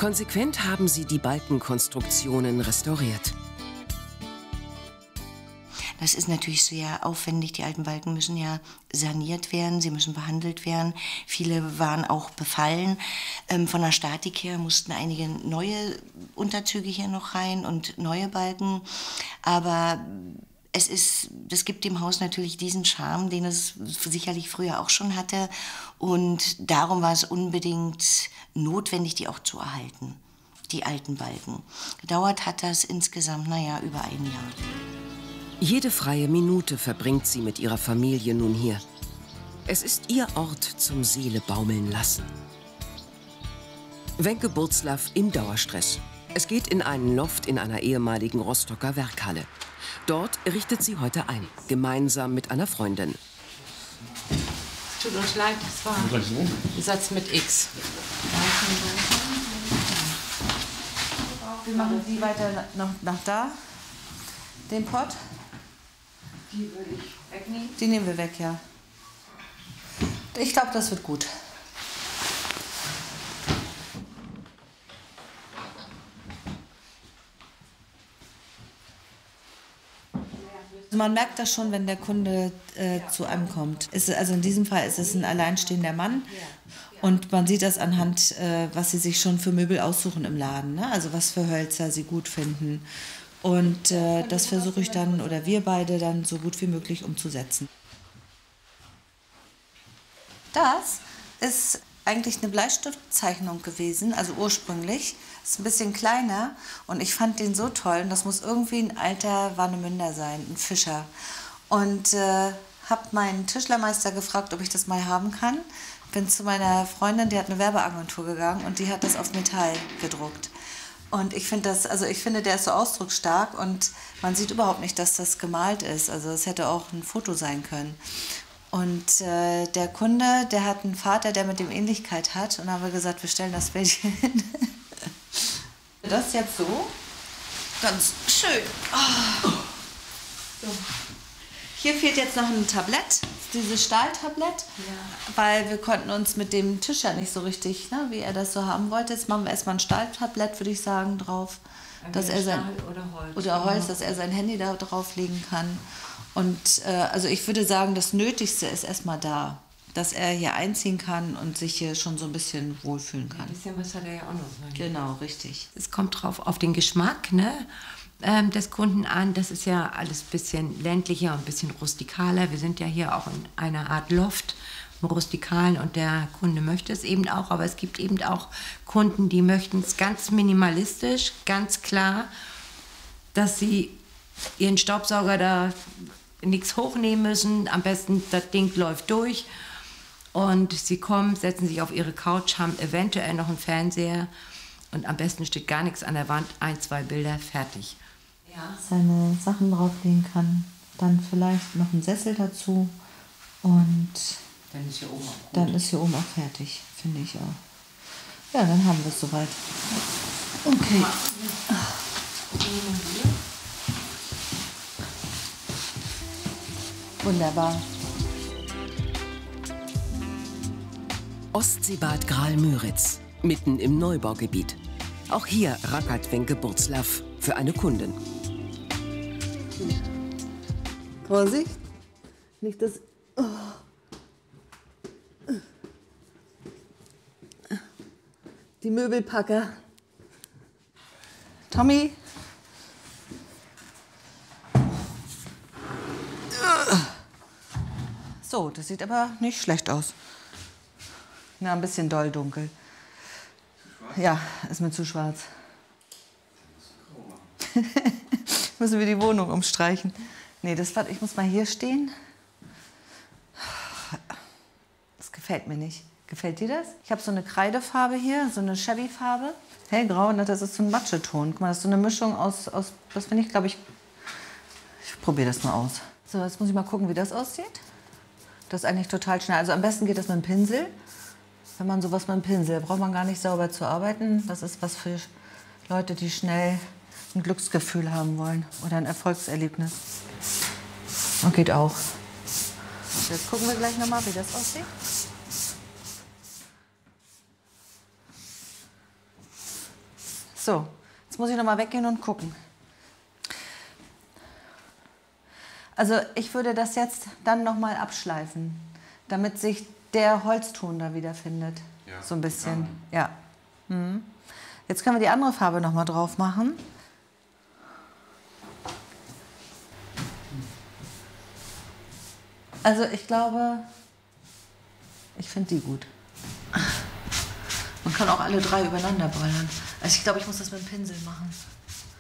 Konsequent haben sie die Balkenkonstruktionen restauriert. Das ist natürlich sehr aufwendig. Die alten Balken müssen ja saniert werden, sie müssen behandelt werden. Viele waren auch befallen. Von der Statik her mussten einige neue Unterzüge hier noch rein und neue Balken. Aber das gibt dem Haus natürlich diesen Charme, den es sicherlich früher auch schon hatte. Und darum war es unbedingt notwendig, die auch zu erhalten, die alten Balken. Gedauert hat das insgesamt, naja, über ein Jahr. Jede freie Minute verbringt sie mit ihrer Familie nun hier. Es ist ihr Ort zum Seele baumeln lassen. Wenke Burzlaff im Dauerstress. Es geht in einen Loft in einer ehemaligen Rostocker Werkhalle. Dort richtet sie heute ein, gemeinsam mit einer Freundin. Tut uns leid, das war ein Satz mit X. Wir machen die weiter nach da, den Pott. Die würde ich wegnehmen. Die nehmen wir weg, ja. Ich glaube, das wird gut. Man merkt das schon, wenn der Kunde zu einem kommt. Also in diesem Fall ist es ein alleinstehender Mann. Und man sieht das anhand, was sie sich schon für Möbel aussuchen im Laden. Ne? Also was für Hölzer sie gut finden. Und das versuche ich dann, oder wir beide dann so gut wie möglich umzusetzen. Das ist eigentlich eine Bleistiftzeichnung gewesen, also ursprünglich. Ist ein bisschen kleiner und ich fand den so toll. Und das muss irgendwie ein alter Warnemünder sein, ein Fischer. Und habe meinen Tischlermeister gefragt, ob ich das mal haben kann. Bin zu meiner Freundin, die hat eine Werbeagentur gegangen und die hat das auf Metall gedruckt. Und ich finde der ist so ausdrucksstark und man sieht überhaupt nicht, dass das gemalt ist. Also es hätte auch ein Foto sein können. Und der Kunde, der hat einen Vater, der mit dem Ähnlichkeit hat. Und dann haben wir gesagt, wir stellen das Bild hier hin. Das ist jetzt so. Ganz schön. Oh. So. Hier fehlt jetzt noch ein Tablett, dieses Stahltablett, ja. Weil wir konnten uns mit dem Tisch ja nicht so richtig, ne, wie er das so haben wollte. Jetzt machen wir erstmal ein Stahltablett, würde ich sagen, drauf. Dass er oder Holz, dass er sein Handy da drauflegen kann. Und also ich würde sagen, das Nötigste ist erstmal da, dass er hier einziehen kann und sich hier schon so ein bisschen wohlfühlen kann. Ein bisschen was hat er ja auch noch. Genau, richtig. Es kommt drauf auf den Geschmack, ne, des Kunden an. Das ist ja alles ein bisschen ländlicher und ein bisschen rustikaler. Wir sind ja hier auch in einer Art Loft, im Rustikalen, und der Kunde möchte es eben auch. Aber es gibt eben auch Kunden, die möchten es ganz minimalistisch, ganz klar, dass sie ihren Staubsauger da nichts hochnehmen müssen. Am besten, das Ding läuft durch. Und sie kommen, setzen sich auf ihre Couch, haben eventuell noch einen Fernseher. Und am besten steht gar nichts an der Wand, 1, 2 Bilder, fertig. Ja. Seine Sachen drauflegen kann. Dann vielleicht noch ein Sessel dazu. Und dann ist hier oben auch gut. Dann ist hier oben auch fertig, finde ich auch. Ja, dann haben wir es soweit. Okay. Wunderbar. Ostseebad Graal-Müritz, mitten im Neubaugebiet. Auch hier rackert Wenke Burzlaff für eine Kundin. Vorsicht, nicht das... Oh. Die Möbelpacker. Tommy. So, das sieht aber nicht schlecht aus. Na, ein bisschen doll dunkel. Ja, ist mir zu schwarz. Müssen wir die Wohnung umstreichen. Nee, ich muss mal hier stehen. Das gefällt mir nicht. Gefällt dir das? Ich habe so eine Kreidefarbe hier, so eine Shabby-Farbe. Hellgrau, und das ist so ein Matscheton. Guck mal, das ist so eine Mischung aus das finde ich, glaube ich probiere das mal aus. So, jetzt muss ich mal gucken, wie das aussieht. Das ist eigentlich total schnell. Also am besten geht das mit dem Pinsel. Wenn man sowas mit dem Pinsel, braucht man gar nicht sauber zu arbeiten. Das ist was für Leute, die schnell ein Glücksgefühl haben wollen oder ein Erfolgserlebnis. Und geht auch. Jetzt gucken wir gleich nochmal, wie das aussieht. So, jetzt muss ich noch mal weggehen und gucken. Also ich würde das jetzt dann noch mal abschleifen, damit sich der Holzton da wieder findet. Ja, so ein bisschen. Ja. Mhm. Jetzt können wir die andere Farbe noch mal drauf machen. Also ich glaube, ich finde die gut. Man kann auch alle drei übereinander ballern. Also ich glaube, ich muss das mit dem Pinsel machen.